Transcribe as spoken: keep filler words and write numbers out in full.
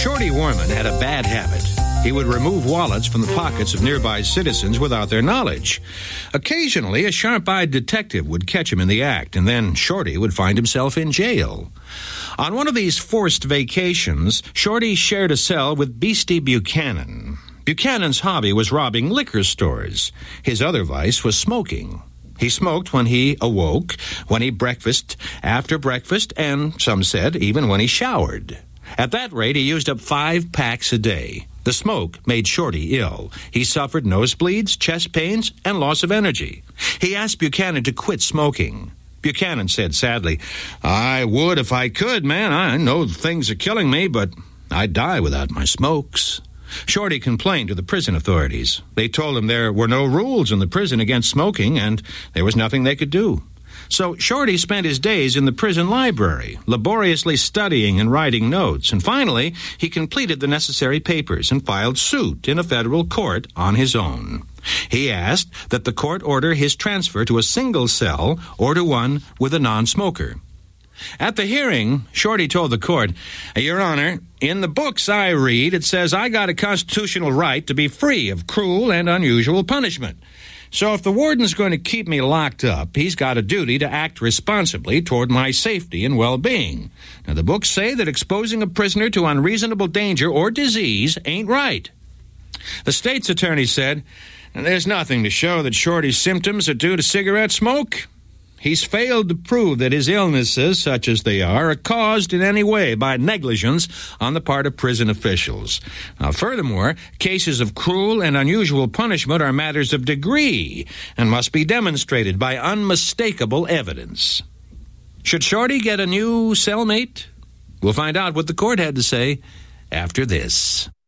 Shorty Worman had a bad habit. He would remove wallets from the pockets of nearby citizens without their knowledge. Occasionally, a sharp-eyed detective would catch him in the act, and then Shorty would find himself in jail. On one of these forced vacations, Shorty shared a cell with Beastie Buchanan. Buchanan's hobby was robbing liquor stores. His other vice was smoking. He smoked when he awoke, when he breakfasted, after breakfast, and, some said, even when he showered. At that rate, he used up five packs a day. The smoke made Shorty ill. He suffered nosebleeds, chest pains, and loss of energy. He asked Buchanan to quit smoking. Buchanan said sadly, "I would if I could, man. I know things are killing me, but I'd die without my smokes." Shorty complained to the prison authorities. They told him there were no rules in the prison against smoking, and there was nothing they could do. So Shorty spent his days in the prison library, laboriously studying and writing notes, and finally he completed the necessary papers and filed suit in a federal court on his own. He asked that the court order his transfer to a single cell or to one with a non-smoker. At the hearing, Shorty told the court, "Your Honor, in the books I read, it says I got a constitutional right to be free of cruel and unusual punishment. So if the warden's going to keep me locked up, he's got a duty to act responsibly toward my safety and well-being. Now, the books say that exposing a prisoner to unreasonable danger or disease ain't right." The state's attorney said, "There's nothing to show that Shorty's symptoms are due to cigarette smoke. He's failed to prove that his illnesses, such as they are, are caused in any way by negligence on the part of prison officials. Now, furthermore, cases of cruel and unusual punishment are matters of degree and must be demonstrated by unmistakable evidence." Should Shorty get a new cellmate? We'll find out what the court had to say after this.